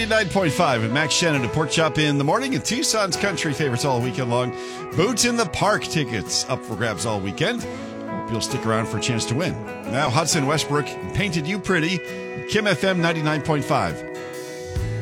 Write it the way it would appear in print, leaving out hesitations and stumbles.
99.5 and Max Shannon to Pork Chop in the morning and Tucson's country favorites all weekend long. Boots in the Park tickets up for grabs all weekend. Hope you'll stick around for a chance to win. Now Hudson Westbrook Painted You Pretty, Kim FM 99.5.